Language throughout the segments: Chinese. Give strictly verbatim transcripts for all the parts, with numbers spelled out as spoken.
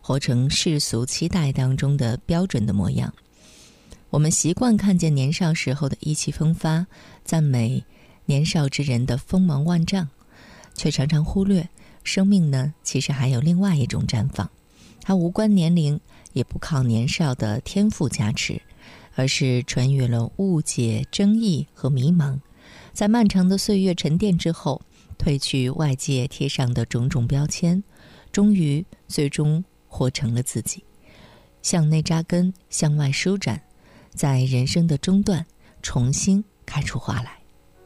活成世俗期待当中的标准的模样。我们习惯看见年少时候的意气风发，赞美年少之人的锋芒万丈，却常常忽略生命呢，其实还有另外一种绽放。它无关年龄，也不靠年少的天赋加持，而是穿越了误解、争议和迷茫，在漫长的岁月沉淀之后，褪去外界贴上的种种标签，终于最终活成了自己。向内扎根，向外舒展，在人生的中段重新开出花来。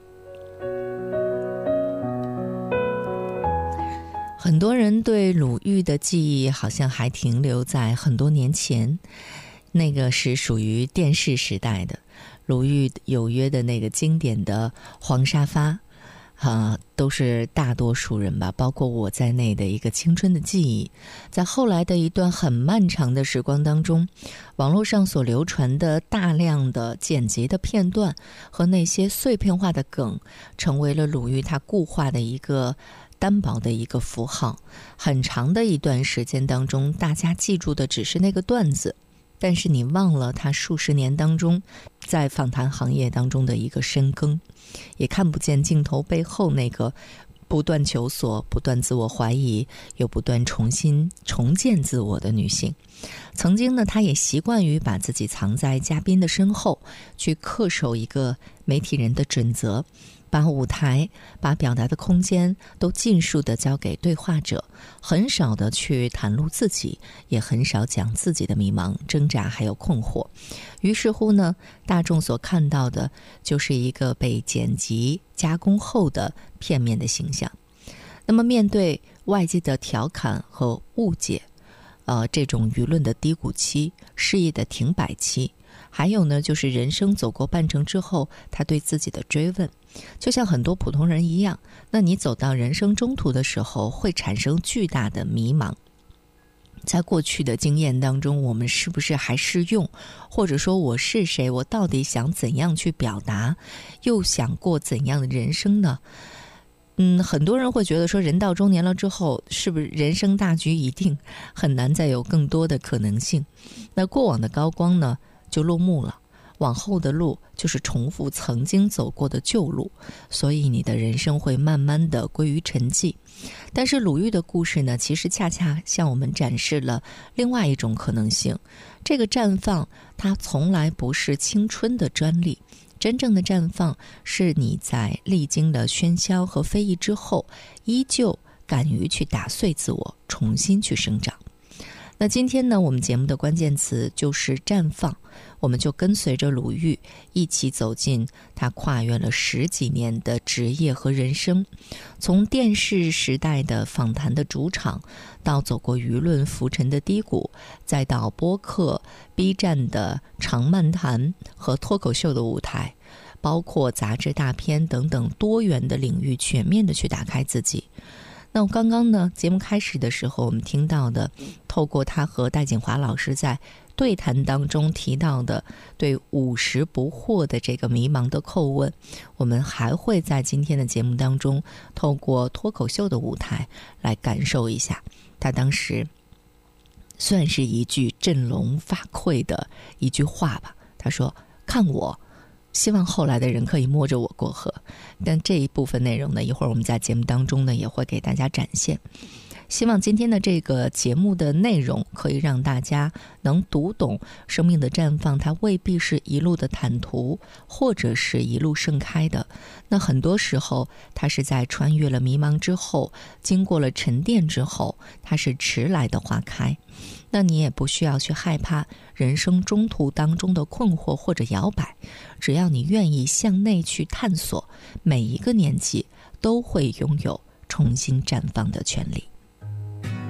很多人对鲁豫的记忆好像还停留在很多年前，那个是属于电视时代的鲁豫有约的那个经典的黄沙发啊，都是大多数人吧，包括我在内的一个青春的记忆。在后来的一段很漫长的时光当中，网络上所流传的大量的剪辑的片段和那些碎片化的梗，成为了鲁豫他固化的一个单薄的一个符号。很长的一段时间当中，大家记住的只是那个段子，但是你忘了他数十年当中在访谈行业当中的一个深耕，也看不见镜头背后那个不断求索、不断自我怀疑又不断重新重建自我的女性。曾经呢，她也习惯于把自己藏在嘉宾的身后，去恪守一个媒体人的准则，把舞台、把表达的空间都尽数的交给对话者，很少的去袒露自己，也很少讲自己的迷茫、挣扎还有困惑。于是乎呢，大众所看到的就是一个被剪辑加工后的片面的形象。那么面对外界的调侃和误解，呃，这种舆论的低谷期、事业的停摆期，还有呢，就是人生走过半程之后，他对自己的追问。就像很多普通人一样，那你走到人生中途的时候，会产生巨大的迷茫。在过去的经验当中，我们是不是还适用？或者说我是谁？我到底想怎样去表达？又想过怎样的人生呢？嗯，很多人会觉得说，人到中年了之后，是不是人生大局已定，很难再有更多的可能性？那过往的高光呢，就落幕了。往后的路就是重复曾经走过的旧路，所以你的人生会慢慢的归于沉寂。但是鲁豫的故事呢，其实恰恰向我们展示了另外一种可能性。这个绽放，它从来不是青春的专利，真正的绽放是你在历经了喧嚣和非议之后，依旧敢于去打碎自我，重新去生长。那今天呢，我们节目的关键词就是绽放，我们就跟随着鲁豫一起走进他跨越了十几年的职业和人生，从电视时代的访谈的主场，到走过舆论浮沉的低谷，再到播客、B 站的长漫谈和脱口秀的舞台，包括杂志大片等等多元的领域，全面的去打开自己。那我刚刚呢，节目开始的时候我们听到的，透过他和戴锦华老师在对谈当中提到的对五十不惑的这个迷茫的叩问，我们还会在今天的节目当中透过脱口秀的舞台来感受一下他当时算是一句振聋发聩的一句话吧。他说，看我，希望后来的人可以摸着我过河。但这一部分内容呢，一会儿我们在节目当中呢也会给大家展现。希望今天的这个节目的内容可以让大家能读懂生命的绽放，它未必是一路的坦途，或者是一路盛开的。那很多时候它是在穿越了迷茫之后，经过了沉淀之后，它是迟来的花开。那你也不需要去害怕人生中途当中的困惑或者摇摆，只要你愿意向内去探索，每一个年纪都会拥有重新绽放的权利。